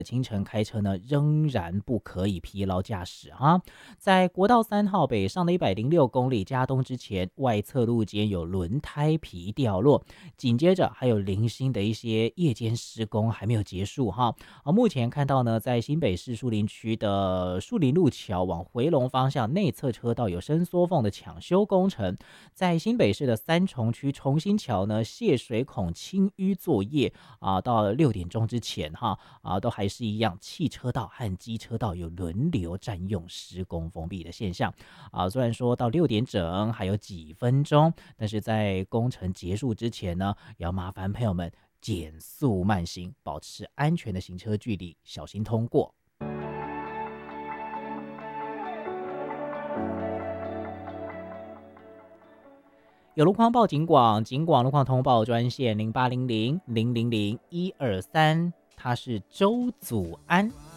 清晨开车呢，仍然不可以疲劳驾驶啊。在国道3号北上的106公里加东之前，外侧路肩有轮胎皮掉落，紧接着还有零星的一些夜间施工还没有结束哈。目前看到呢，在新北市树林区的树林路桥往回龙方向内侧车道有伸缩缝的抢修工程，在新北市的三重区重新桥呢泄水孔清淤作业到6点钟之前都还是一样，汽车道和机车道有轮流占用施工封闭的现象虽然说到6点整还有几分钟，但是在工程结束之前呢，也要麻烦朋友们减速慢行，保持安全的行车距离，小心通过。有路况报警广，警广路况通报专线0800-000-123，它是周祖安。